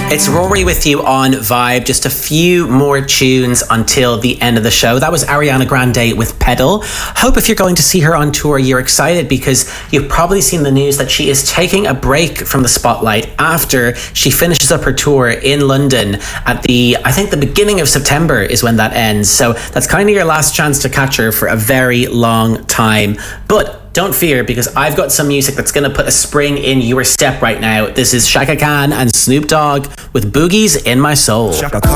It's Rory with you on Vibe. Just a few more tunes until the end of the show. That was Ariana Grande with Pedal. Hope if you're going to see her on tour, you're excited because you've probably seen the news that she is taking a break from the spotlight after she finishes up her tour in London at I think the beginning of September is when that ends. So that's kind of your last chance to catch her for a very long time. But don't fear, because I've got some music that's going to put a spring in your step right now. This is Chaka Khan and Snoop Dogg with Boogies in My Soul. Chaka Khan.